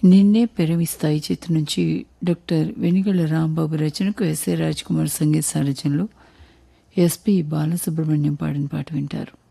నిన్నే పెరమిస్తాయి చిత్రం నుంచి డాక్టర్ వెనిగళ్ల రాంబాబు రచనకు ఎస్ఏ రాజ్ కుమార్ సంగీత సారథ్యంలో ఎస్పి బాలసుబ్రహ్మణ్యం పాడిన పాట వింటారు.